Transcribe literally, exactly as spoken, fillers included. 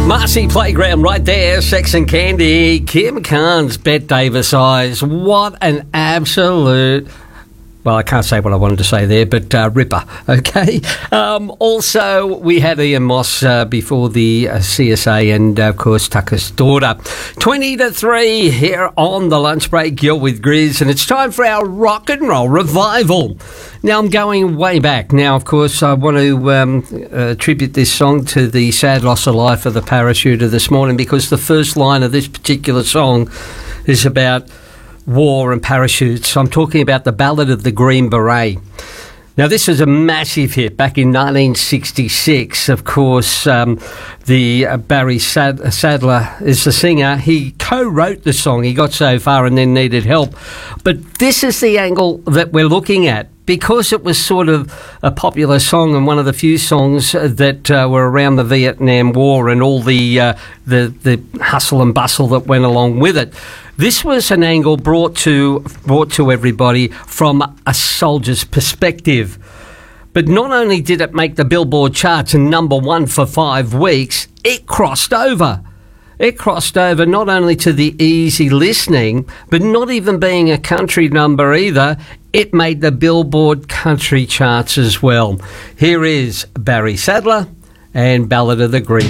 Marcy Playground right there, Sex and Candy, Kim Carnes, Bette Davis Eyes. What an absolute... Well, I can't say what I wanted to say there, but uh, ripper, okay? Um, also, we had Ian Moss uh, before the uh, C S A and, uh, of course, Tucker's daughter. twenty to three here on the lunch break. You're with Grizz, and it's time for our rock and roll revival. Now, I'm going way back. Now, of course, I want to um, uh, attribute this song to the sad loss of life of the parachuter this morning, because the first line of this particular song is about war and parachutes. I'm talking about the Ballad of the Green Beret. Now, this was a massive hit back in nineteen sixty-six. Of course, um, the uh, Barry Sad- Sadler is the singer. He co-wrote the song. He got so far and then needed help. But this is the angle that we're looking at. Because it was sort of a popular song and one of the few songs that uh, were around the Vietnam War and all the, uh, the the hustle and bustle that went along with it, this was an angle brought to brought to everybody from a soldier's perspective. But not only did it make the Billboard charts and number one for five weeks, it crossed over. It crossed over not only to the easy listening, but not even being a country number either. It made the Billboard country charts as well. Here is Barry Sadler and Ballad of the Green.